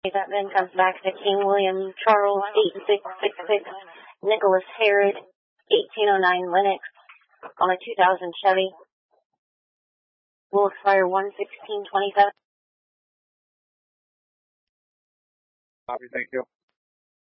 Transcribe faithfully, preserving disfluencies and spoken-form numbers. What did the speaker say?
That then comes back to King William Charles, eight six six six, Nicholas Herod, eighteen oh nine Linux, on a two thousand Chevy. Will expire one sixteen twenty-seven. Copy, thank you.